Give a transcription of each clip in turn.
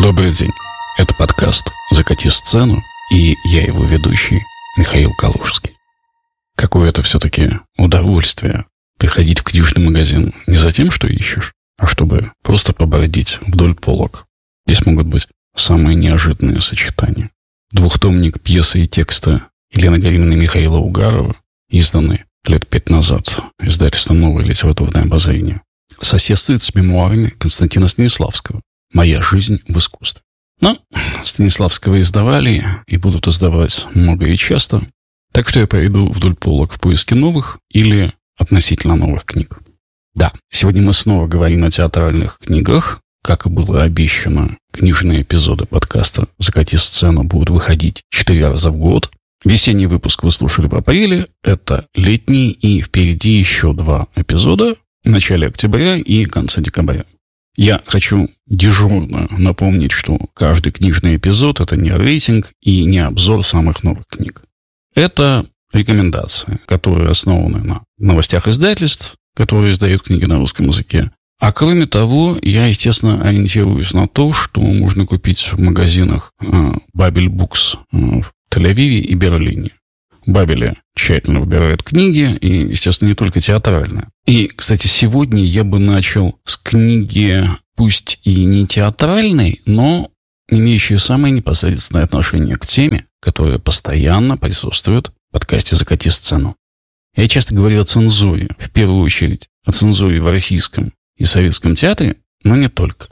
Добрый день. Это подкаст «Закати сцену», и я его ведущий Михаил Калужский. Какое это все-таки удовольствие приходить в книжный магазин не за тем, что ищешь, а чтобы просто побродить вдоль полок. Здесь могут быть самые неожиданные сочетания. Двухтомник пьесы и текста Елены Гарининой и Михаила Угарова, изданный лет 5 назад издательством «Новое литературное обозрение», соседствует с мемуарами Константина Станиславского «Моя жизнь в искусстве». Но Станиславского издавали и будут издавать много и часто, так что я пойду вдоль полок в поиске новых или относительно новых книг. Да, сегодня мы снова говорим о театральных книгах. Как и было обещано, книжные эпизоды подкаста «Закати сцену» будут выходить 4 раза в год. Весенний выпуск вы слушали в апреле, это летний, и впереди еще 2 эпизода в начале октября и конце декабря. Я хочу дежурно напомнить, что каждый книжный эпизод – это не рейтинг и не обзор самых новых книг. Это рекомендации, которые основаны на новостях издательств, которые издают книги на русском языке. А кроме того, я, естественно, ориентируюсь на то, что можно купить в магазинах Babel Books в Тель-Авиве и Берлине. В Бабеле тщательно выбирают книги, и, естественно, не только театральные. И, кстати, сегодня я бы начал с книги, пусть и не театральной, но имеющей самое непосредственное отношение к теме, которая постоянно присутствует в подкасте «Закати сцену». Я часто говорю о цензуре, в первую очередь о цензуре в российском и советском театре, но не только.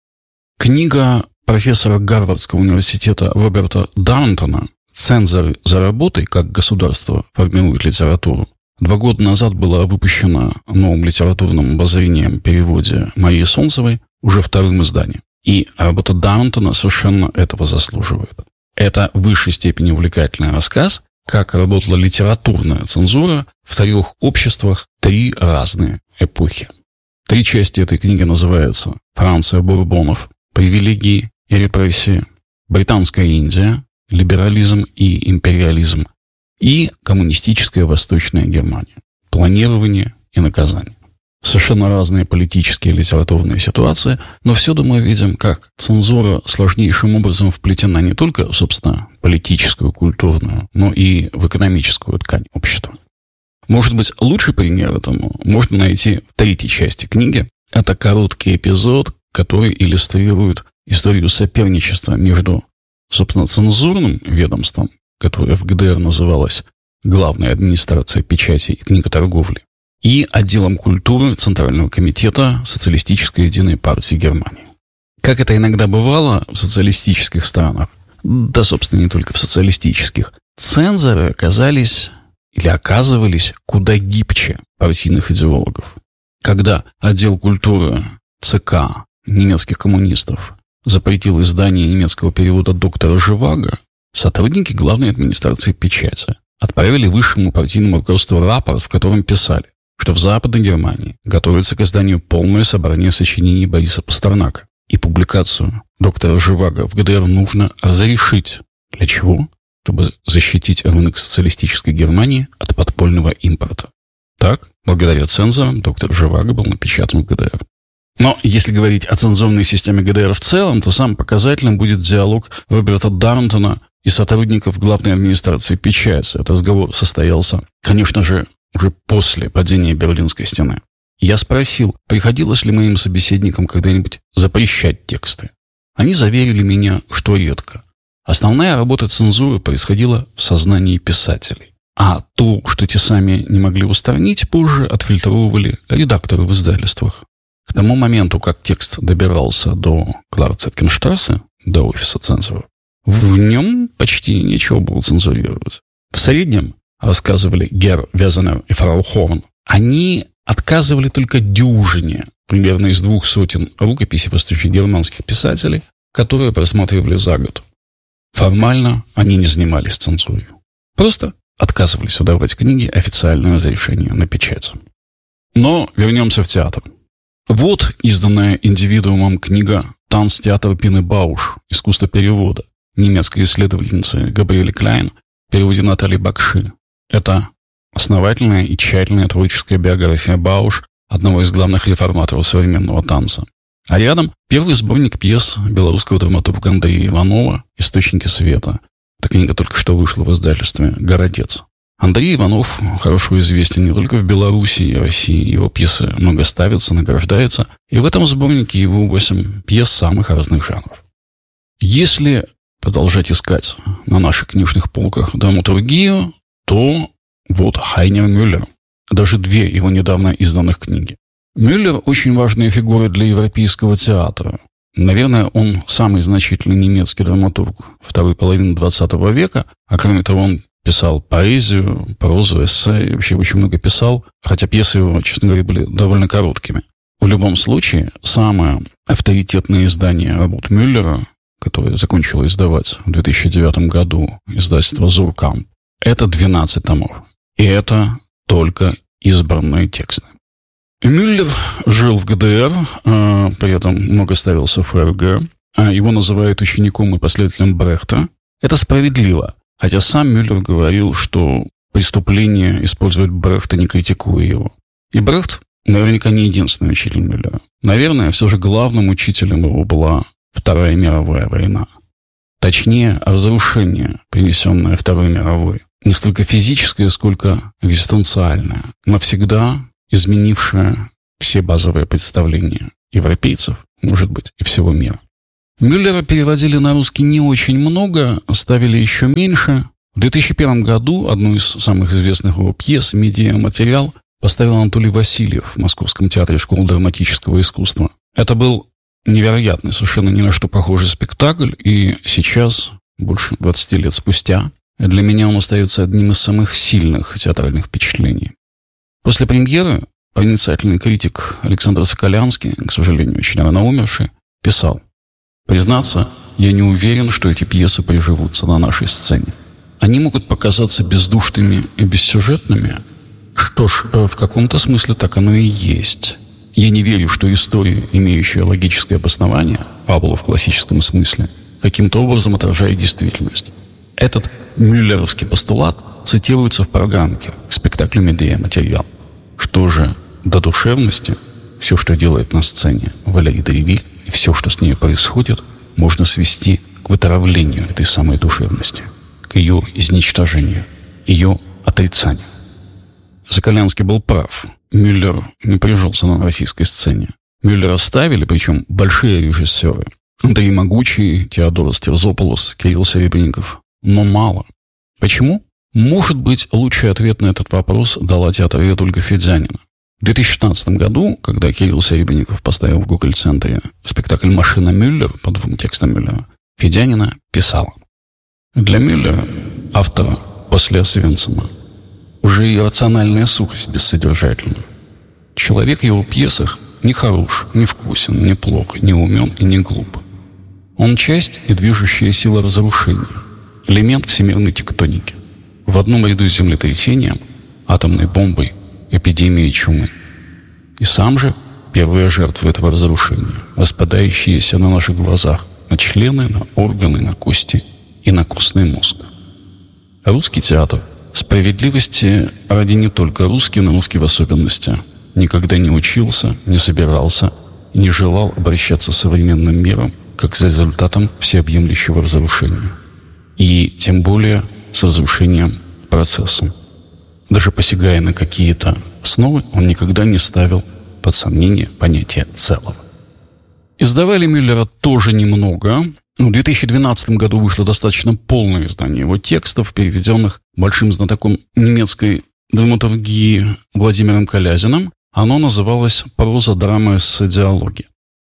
Книга профессора Гарвардского университета Роберта Даунтона «Цензоры за работой. Как государство формирует литературу» 2 года назад была выпущена новым литературным обозрением в переводе Марии Солнцевой уже 2-м изданием. И работа Даунтона совершенно этого заслуживает. Это в высшей степени увлекательный рассказ, как работала литературная цензура в 3 обществах 3 разные эпохи. 3 части этой книги называются «Франция Бурбонов. Привилегии и репрессии», «Британская Индия. Либерализм и империализм» и «Коммунистическая Восточная Германия. Планирование и наказание». Совершенно разные политические и литературные ситуации, но всюду мы видим, как цензура сложнейшим образом вплетена не только, собственно, в политическую, культурную, но и в экономическую ткань общества. Может быть, лучший пример этому можно найти в 3-й части книги. Это короткий эпизод, который иллюстрирует историю соперничества между, собственно, цензурным ведомством, которое в ГДР называлось Главная администрация печати и книготорговли, и отделом культуры Центрального комитета Социалистической единой партии Германии. Как это иногда бывало в социалистических странах, да, собственно, не только в социалистических, цензоры оказались или оказывались куда гибче партийных идеологов. Когда отдел культуры ЦК немецких коммунистов запретил издание немецкого перевода доктора Живаго, сотрудники главной администрации печати отправили высшему партийному руководству рапорт, в котором писали, что в Западной Германии готовится к изданию полное собрание сочинений Бориса Пастернака, и публикацию доктора Живаго в ГДР нужно разрешить. Для чего? Чтобы защитить рынок социалистической Германии от подпольного импорта. Так, благодаря цензорам, доктор Живаго был напечатан в ГДР. Но если говорить о цензурной системе ГДР в целом, то самым показательным будет диалог Роберта Даунтона и сотрудников главной администрации печати. Этот разговор состоялся, конечно же, уже после падения Берлинской стены. Я спросил, приходилось ли моим собеседникам когда-нибудь запрещать тексты. Они заверили меня, что редко. Основная работа цензуры происходила в сознании писателей. А то, что те сами не могли устранить, позже отфильтровывали редакторы в издательствах. К тому моменту, как текст добирался до Кларцеткенштрассе, до офиса цензора, в нем почти нечего было цензурировать. В среднем, рассказывали Герр Везенер и фрау Хорн, они отказывали только дюжине, примерно из 200 рукописей восточно-германских писателей, которые просматривали за год. Формально они не занимались цензурой. Просто отказывались выдавать книги официальное разрешение на печать. Но вернемся в театр. Вот изданная индивидуумом книга «Танцтеатр Пины Бауш. Искусство перевода» немецкой исследовательницы Габриэль Кляйн в переводе Натальи Бакши. Это основательная и тщательная творческая биография Бауш, одного из главных реформаторов современного танца. А рядом первый сборник пьес белорусского драматурга Андрея Иванова «Источники света». Эта книга только что вышла в издательстве «Городец». Андрей Иванов хорошо известен не только в Беларуси и России. Его пьесы много ставятся, награждаются. И в этом сборнике его 8 пьес самых разных жанров. Если продолжать искать на наших книжных полках драматургию, то вот Хайнер Мюллер. Даже 2 его недавно изданных книги. Мюллер очень важная фигура для европейского театра. Наверное, он самый значительный немецкий драматург второй половины XX века, а кроме того, он писал поэзию, прозу, эссе, и вообще очень много писал, хотя пьесы его, честно говоря, были довольно короткими. В любом случае, самое авторитетное издание работ Мюллера, которое закончило издавать в 2009 году издательство «Зуркамп», это 12 томов. И это только избранные тексты. Мюллер жил в ГДР, при этом много ставился в ФРГ. Его называют учеником и последователем Брехта. Это справедливо, хотя сам Мюллер говорил, что преступление использовать Брехта, не критикуя его. И Брехт наверняка не единственный учитель Мюллера. Наверное, все же главным учителем его была Вторая мировая война. Точнее, разрушение, принесенное Второй мировой. Не столько физическое, сколько экзистенциальное. Навсегда изменившее все базовые представления европейцев, может быть, и всего мира. Мюллера переводили на русский не очень много, ставили еще меньше. В 2001 году одну из самых известных его пьес «Медиа-материал» поставил Анатолий Васильев в Московском театре школы драматического искусства. Это был невероятный, совершенно ни на что похожий спектакль, и сейчас, больше 20 лет спустя, для меня он остается одним из самых сильных театральных впечатлений. После премьеры проницательный критик Александр Соколянский, к сожалению, очень рано умерший, писал: «Признаться, я не уверен, что эти пьесы приживутся на нашей сцене. Они могут показаться бездушными и бессюжетными. Что ж, в каком-то смысле так оно и есть. Я не верю, что история, имеющая логическое обоснование, фабула в классическом смысле, каким-то образом отражает действительность. Этот мюллеровский постулат цитируется в программке к спектаклю «Медиа-материал». Что же до душевности, все, что делает на сцене Валерий Деревиль, и все, что с ней происходит, можно свести к вытравлению этой самой душевности, к ее изничтожению, ее отрицанию. Соколянский был прав. Мюллер не прижился на российской сцене. Мюллера ставили, причем большие режиссеры. Андрей Могучий, Теодорос Терзополос, Кирилл Серебренников. Но мало. Почему? Может быть, лучший ответ на этот вопрос дала театровед Ольга Федянина. В 2016 году, когда Кирилл Серебренников поставил в Гоголь-центре спектакль «Машина Мюллер» по 2 текстам Мюллера, Федянина писала: «Для Мюллера, автора после Освенцима, уже иррациональная сухость бессодержательна. Человек в его пьесах не хорош, не вкусен, не плох, не умен и не глуп. Он часть и движущая сила разрушения, элемент всемирной тектоники. В одном ряду с землетрясением, атомной бомбой, эпидемией чумы. И сам же первая жертва этого разрушения, распадающаяся на наших глазах на члены, на органы, на кости и на костный мозг. Русский театр, справедливости ради, не только русский, но русский в особенности, никогда не учился, не собирался и не желал обращаться с современным миром как с результатом всеобъемлющего разрушения. И тем более с разрушением процессом. Даже посягая на какие-то основы, он никогда не ставил под сомнение понятие целого». Издавали Мюллера тоже немного. В 2012 году вышло достаточно полное издание его текстов, переведенных большим знатоком немецкой драматургии Владимиром Колязиным. Оно называлось «Проза, драма, эссе, диалоги».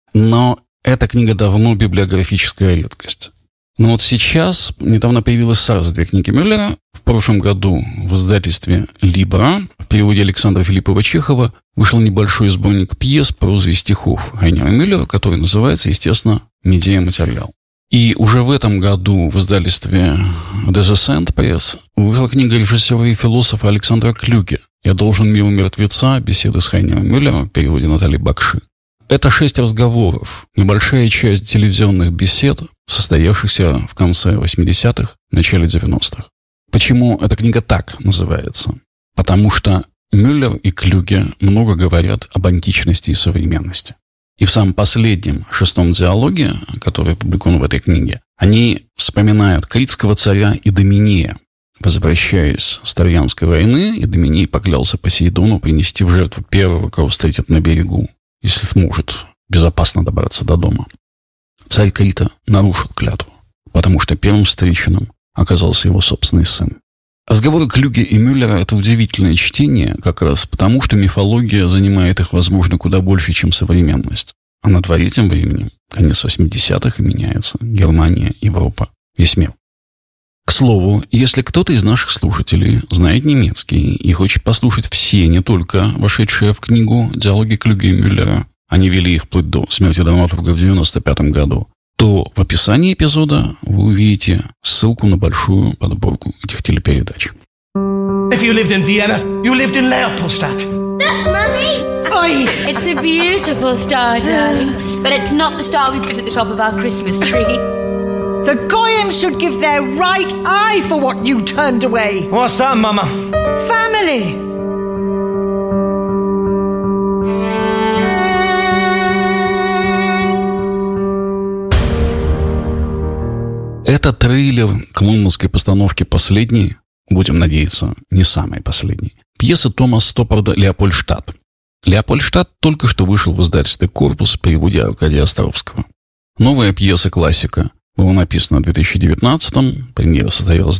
Но эта книга давно библиографическая редкость. Но вот сейчас недавно появилось сразу 2 книги Мюллера. В прошлом году в издательстве «Либра» в переводе Александра Филиппова Чехова вышел небольшой сборник пьес, прозы и стихов Хайнера Мюллера, который называется, естественно, «Медиа-материал». И уже в этом году в издательстве Descent Press вышла книга режиссера и философа Александра Клюге «Я должен миру мертвеца. Беседы с Хайнером Мюллером» в переводе Натальи Бакши. Это 6 разговоров, небольшая часть телевизионных бесед, состоявшихся в конце 80-х, начале 90-х. Почему эта книга так называется? Потому что Мюллер и Клюге много говорят об античности и современности. И в самом последнем, 6-м диалоге, который опубликован в этой книге, они вспоминают критского царя Идоменея. Возвращаясь с Троянской войны, Идоменей поклялся Посейдону принести в жертву первого, кого встретит на берегу, если сможет безопасно добраться до дома. Царь Крита нарушил клятву, потому что первым встреченным оказался его собственный сын. Разговоры Клюге и Мюллера – это удивительное чтение, как раз потому, что мифология занимает их, возможно, куда больше, чем современность. А на дворе тем временем конец 80-х и меняется Германия, Европа, весь мир. К слову, если кто-то из наших слушателей знает немецкий и хочет послушать все, не только вошедшие в книгу диалоги Клюге и Мюллера, они вели их вплоть до смерти драматурга в 1995 году, то в описании эпизода вы увидите ссылку на большую подборку этих телепередач. If you lived in Vienna, you lived in Leopoldstadt. Mummy! Oi! It's a beautiful star, darling, but it's not the star we put at the top of our Christmas tree. The Goyams should give their right eye for what you turned away. What's that, Mama? Family. Это трейлер к лондонской постановке последней, будем надеяться, не самой последней, пьесы Тома Стоппарда «Леопольдштадт». «Леопольдштадт» только что вышел в издательстве «Корпус» в переводе Аркадия Островского. Новая пьеса-классика была написана в 2019-м, премьера состоялась